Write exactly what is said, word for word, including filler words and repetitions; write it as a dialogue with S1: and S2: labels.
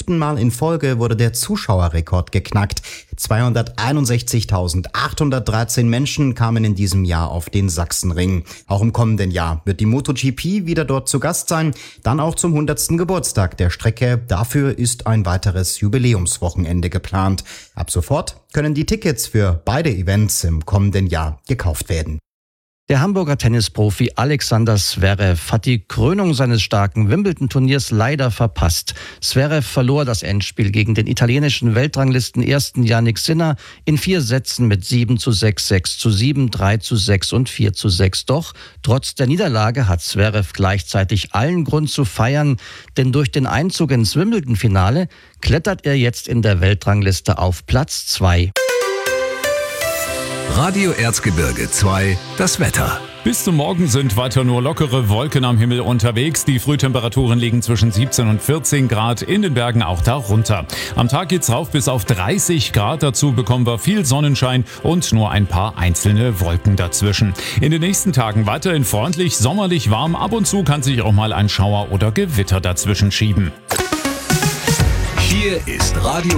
S1: fünften Mal in Folge wurde der Zuschauerrekord geknackt. zweihunderteinundsechzigtausendachthundertdreizehn Menschen kamen in diesem Jahr auf den Sachsenring. Auch im kommenden Jahr wird die MotoGP wieder dort zu Gast sein, dann auch zum hundertsten Geburtstag der Strecke. Dafür ist ein weiteres Jubiläumswochenende geplant. Ab sofort können die Tickets für beide Events im kommenden Jahr gekauft werden.
S2: Der Hamburger Tennisprofi Alexander Zverev hat die Krönung seines starken Wimbledon-Turniers leider verpasst. Zverev verlor das Endspiel gegen den italienischen Weltranglisten-Ersten Jannik Sinner in vier Sätzen mit sieben zu sechs, sechs zu sieben, drei zu sechs und vier zu sechs. Doch trotz der Niederlage hat Zverev gleichzeitig allen Grund zu feiern, denn durch den Einzug ins Wimbledon-Finale klettert er jetzt in der Weltrangliste auf Platz zwei.
S3: Radio Erzgebirge zwei, das Wetter.
S4: Bis zum Morgen sind weiter nur lockere Wolken am Himmel unterwegs. Die Frühtemperaturen liegen zwischen siebzehn und vierzehn Grad, in den Bergen auch darunter. Am Tag geht's rauf bis auf dreißig Grad. Dazu bekommen wir viel Sonnenschein und nur ein paar einzelne Wolken dazwischen. In den nächsten Tagen weiterhin freundlich, sommerlich warm. Ab und zu kann sich auch mal ein Schauer oder Gewitter dazwischen schieben.
S3: Hier ist Radio